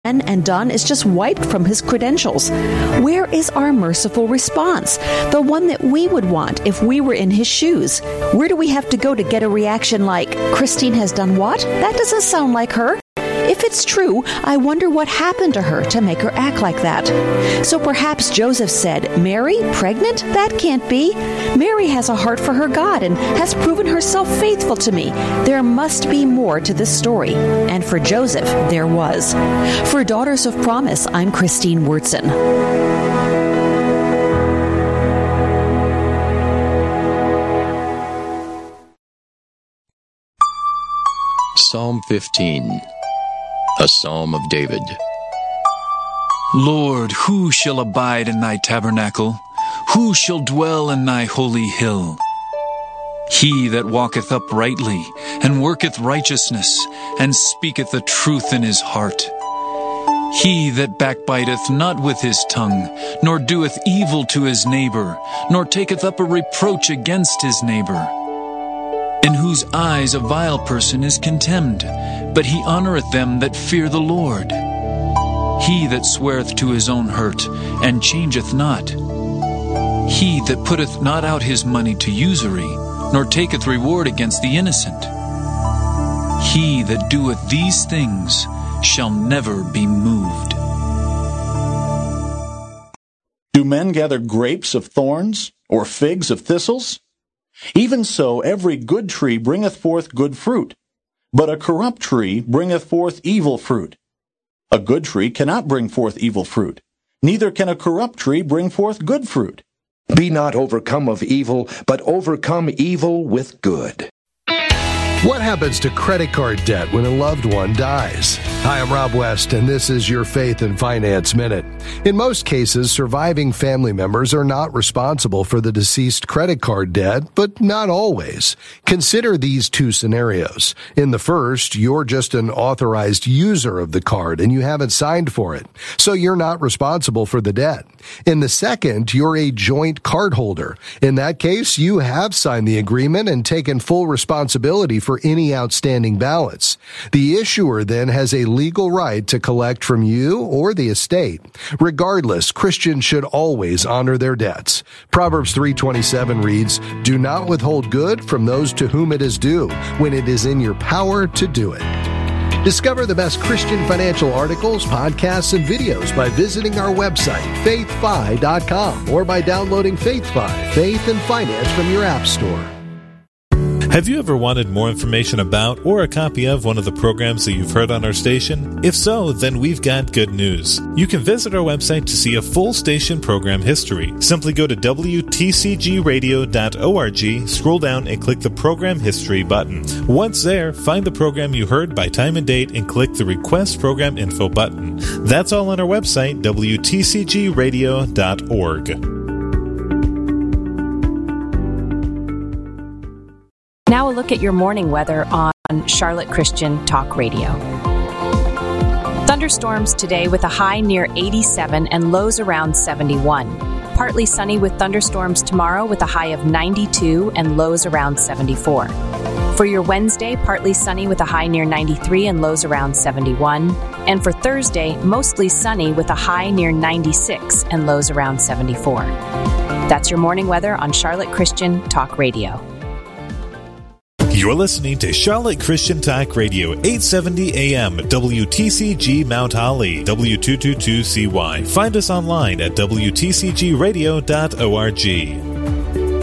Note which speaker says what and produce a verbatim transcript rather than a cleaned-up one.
Speaker 1: and done is just wiped from his credentials. Where is our merciful response? The one that we would want if we were in his shoes. Where do we have to go to get a reaction like, Christine has done what? That doesn't sound like her. If it's true, I wonder what happened to her to make her act like that. So perhaps Joseph said, Mary, pregnant? That can't be. Mary has a heart for her God and has proven herself faithful to me. There must be more to this story. And for Joseph, there was. For Daughters of Promise, I'm Christine Wurtzen.
Speaker 2: Psalm fifteen. A Psalm of David.
Speaker 3: Lord, who shall abide in thy tabernacle? Who shall dwell in thy holy hill? He that walketh uprightly, and worketh righteousness, and speaketh the truth in his heart. He that backbiteth not with his tongue, nor doeth evil to his neighbor, nor taketh up a reproach against his neighbor. In whose eyes a vile person is contemned, but he honoureth them that fear the Lord. He that sweareth to his own hurt, and changeth not. He that putteth not out his money to usury, nor taketh reward against the innocent. He that doeth these things shall never be moved.
Speaker 4: Do men gather grapes of thorns, or figs of thistles? Even so, every good tree bringeth forth good fruit, but a corrupt tree bringeth forth evil fruit. A good tree cannot bring forth evil fruit, neither can a corrupt tree bring forth good fruit.
Speaker 5: Be not overcome of evil, but overcome evil with good.
Speaker 6: What happens to credit card debt when a loved one dies? Hi, I'm Rob West, and this is your Faith and Finance Minute. In most cases, surviving family members are not responsible for the deceased credit card debt, but not always. Consider these two scenarios. In the first, you're just an authorized user of the card and you haven't signed for it, so you're not responsible for the debt. In the second, you're a joint cardholder. In that case, you have signed the agreement and taken full responsibility for any outstanding balance. The issuer then has a legal right to collect from you or the estate. Regardless, Christians should always honor their debts. Proverbs three twenty-seven reads, "Do not withhold good from those to whom it is due, when it is in your power to do it." Discover the best Christian financial articles, podcasts, and videos by visiting our website, faith fi dot com, or by downloading FaithFi, Faith and Finance, from your app store.
Speaker 7: Have you ever wanted more information about or a copy of one of the programs that you've heard on our station? If so, then we've got good news. You can visit our website to see a full station program history. Simply go to w t c g radio dot org, scroll down and click the Program History button. Once there, find the program you heard by time and date and click the Request Program Info button. That's all on our website, w t c g radio dot org.
Speaker 8: Now a look at your morning weather on Charlotte Christian Talk Radio. Thunderstorms today with a high near eighty-seven and lows around seventy-one. Partly sunny with thunderstorms tomorrow with a high of ninety-two and lows around seventy-four. For your Wednesday, partly sunny with a high near ninety-three and lows around seventy-one. And for Thursday, mostly sunny with a high near ninety-six and lows around seventy-four. That's your morning weather on Charlotte Christian Talk Radio.
Speaker 7: You're listening to Charlotte Christian Talk Radio, eight seventy A M, W T C G Mount Holly, W two twenty-two C Y. Find us online at w t c g radio dot org.